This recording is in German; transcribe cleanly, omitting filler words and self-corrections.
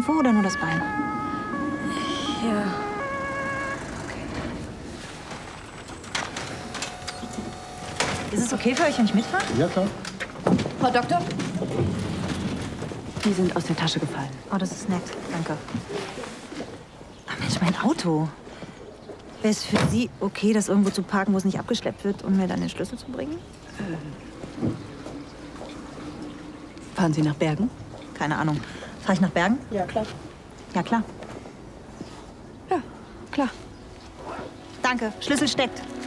irgendwo oder nur das Bein? Ja. Ist es okay für euch, wenn ich mitfahre? Ja, klar. Frau Doktor? Die sind aus der Tasche gefallen. Oh, das ist nett. Danke. Ach Mensch, mein Auto. Wäre es für Sie okay, das irgendwo zu parken, wo es nicht abgeschleppt wird, um mir dann den Schlüssel zu bringen? Fahren Sie nach Bergen? Keine Ahnung. Fahre ich nach Bergen? Ja, klar. Ja, klar. Ja, klar. Danke. Schlüssel steckt.